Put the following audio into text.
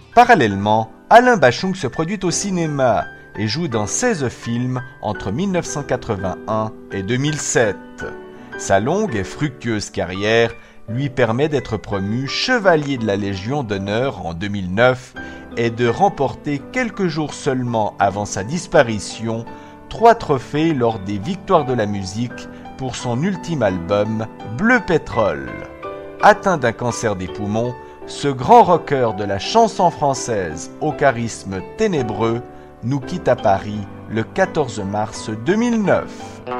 Parallèlement, Alain Bachung se produit au cinéma et joue dans 16 films entre 1981 et 2007. Sa longue et fructueuse carrière lui permet d'être promu chevalier de la Légion d'honneur en 2009 et de remporter quelques jours seulement avant sa disparition 3 trophées lors des Victoires de la musique pour son ultime album Bleu Pétrole. Atteint d'un cancer des poumons, ce grand rocker de la chanson française au charisme ténébreux nous quitte à Paris le 14 mars 2009.